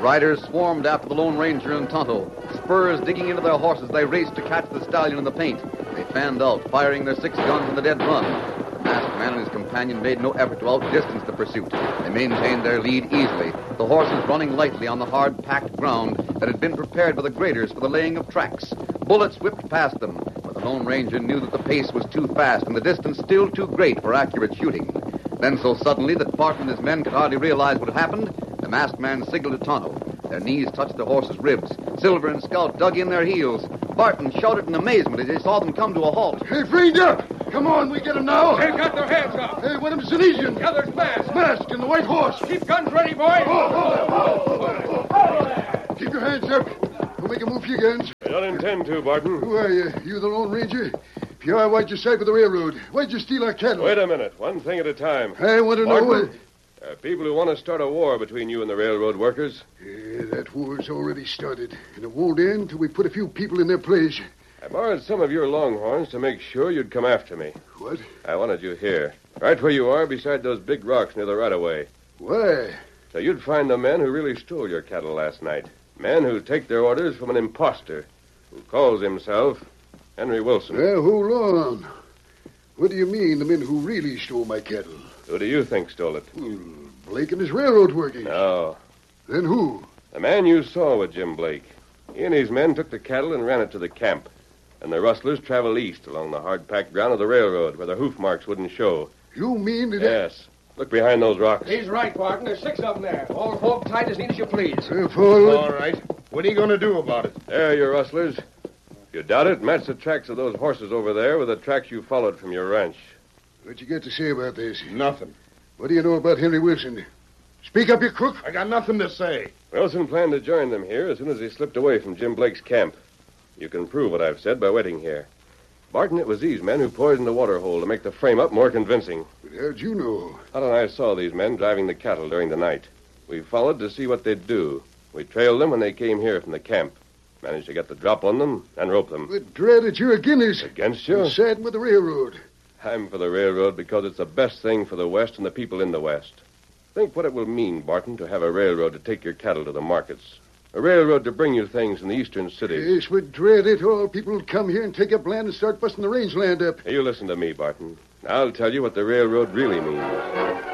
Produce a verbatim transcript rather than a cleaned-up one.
riders swarmed after the Lone Ranger and Tonto. Spurs digging into their horses, they raced to catch the stallion in the paint. They fanned out, firing their six guns in the dead run. The masked man and his companion made no effort to outdistance the pursuit. They maintained their lead easily, the horses running lightly on the hard-packed ground that had been prepared by the graders for the laying of tracks. Bullets whipped past them, but the Lone Ranger knew that the pace was too fast and the distance still too great for accurate shooting. Then so suddenly that Barton and his men could hardly realize what had happened, the masked man signaled to Tonto. Their knees touched the horses' ribs. Silver and Scout dug in their heels. Barton shouted in amazement as he saw them come to a halt. Hey, freed up! Come on, we get him now. They've got their hands up. Hey, one of them's an Asian. The other's masked. Masked and the white horse. Keep guns ready, boys. Oh, oh, oh. Keep your hands up. Don't make a move for your guns. I don't intend to, Barton. Who are you? You the Lone Ranger? If you are, why'd you side with the railroad? Why'd you steal our cattle? Wait a minute. One thing at a time. I want to know... Barton, there are people who want to start a war between you and the railroad workers. Yeah, that war's already started, and it won't end till we put a few people in their place. I borrowed some of your longhorns to make sure you'd come after me. What? I wanted you here, right where you are, beside those big rocks near the right-of-way. Why? So you'd find the men who really stole your cattle last night. Men who take their orders from an imposter who calls himself Henry Wilson. Well, hold on. What do you mean, the men who really stole my cattle? Who do you think stole it? Well, Blake and his railroad workers. No. Then who? The man you saw with Jim Blake. He and his men took the cattle and ran it to the camp. And the rustlers traveled east along the hard-packed ground of the railroad where the hoof marks wouldn't show. You mean that... Yes. Look behind those rocks. He's right, Barton. There's six of them there. All hold tight as neat as you please. Uh, forward. All right. What are you going to do about it? There, you rustlers. If you doubt it, match the tracks of those horses over there with the tracks you followed from your ranch. What you got to say about this? Nothing. What do you know about Henry Wilson? Speak up, you crook. I got nothing to say. Wilson planned to join them here as soon as he slipped away from Jim Blake's camp. You can prove what I've said by waiting here. Barton, it was these men who poisoned the water hole to make the frame-up more convincing. But how'd you know? Todd and I saw these men driving the cattle during the night. We followed to see what they'd do. We trailed them when they came here from the camp. Managed to get the drop on them and rope them. But dreaded you're against us. Against you? I'm siding with the railroad. I'm for the railroad because it's the best thing for the West and the people in the West. Think what it will mean, Barton, to have a railroad to take your cattle to the markets. A railroad to bring you things in the eastern cities. Yes, we dread it. All people would come here and take up land and start busting the rangeland up. Hey, you listen to me, Barton. I'll tell you what the railroad really means.